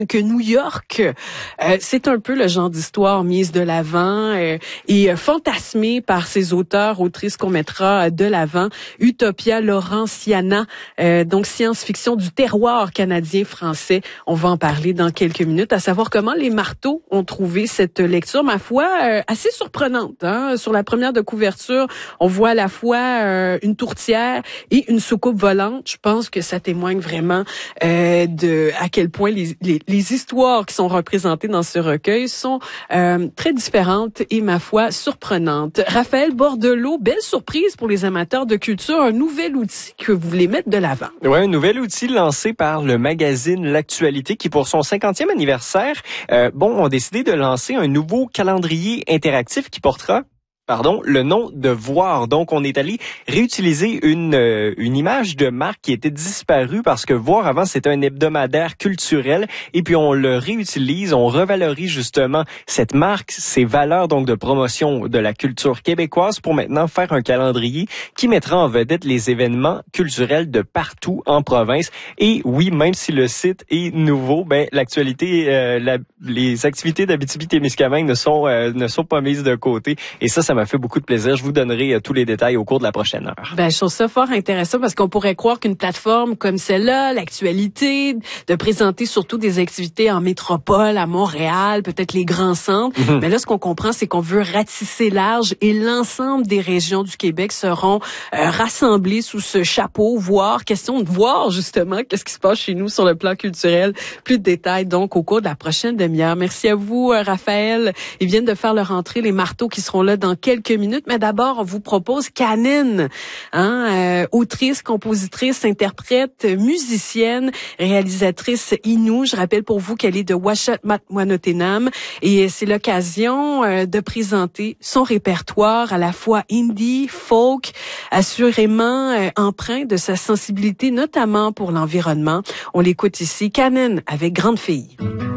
que New York, c'est un peu le genre d'histoire mise de l'avant et fantasmée par ces autrices qu'on mettra de l'avant. Utopia Laurentiana, donc science-fiction du terroir canadien-français. On va en parler dans quelques minutes, à savoir comment les marteaux ont trouvé cette lecture, ma foi, assez surprenante. Hein? Sur la première de couverture, on voit à la fois une tourtière et une soucoupe volante. Je pense que ça témoigne vraiment de à quel point les histoires qui sont représentées dans ce recueil sont très différentes et, ma foi, surprenantes. Raphaël Bordelot, belle surprise pour les amateurs de culture, un nouvel outil que vous voulez mettre de l'avant. Oui, un nouvel outil lancé par le magazine L'Actualité qui, pour son 50e anniversaire, ont décidé de lancer un nouveau calendrier interactif qui portera le nom de Voir. Donc, on est allé réutiliser une image de marque qui était disparue parce que Voir, avant, c'était un hebdomadaire culturel et puis on le réutilise, on revalorise justement cette marque, ses valeurs donc de promotion de la culture québécoise pour maintenant faire un calendrier qui mettra en vedette les événements culturels de partout en province. Et oui, même si le site est nouveau, l'actualité, les activités d'Abitibi-Témiscamingue ne sont pas mises de côté. Et ça m'a fait beaucoup de plaisir. Je vous donnerai tous les détails au cours de la prochaine heure. Je trouve ça fort intéressant parce qu'on pourrait croire qu'une plateforme comme celle-là, L'Actualité, de présenter surtout des activités en métropole, à Montréal, peut-être les grands centres. Mais là, ce qu'on comprend, c'est qu'on veut ratisser large et l'ensemble des régions du Québec seront rassemblées sous ce chapeau. Question de voir justement qu'est-ce qui se passe chez nous sur le plan culturel. Plus de détails donc au cours de la prochaine demi-heure. Merci à vous, Raphaël. Ils viennent de faire leur entrée, les marteaux qui seront là dans quelques minutes, mais d'abord, on vous propose Kanen, autrice, compositrice, interprète, musicienne, réalisatrice Innu. Je rappelle pour vous qu'elle est de Ouachita-Matwanotenam et c'est l'occasion de présenter son répertoire à la fois indie, folk, assurément empreint de sa sensibilité, notamment pour l'environnement. On l'écoute ici, Kanen avec Grande Fille.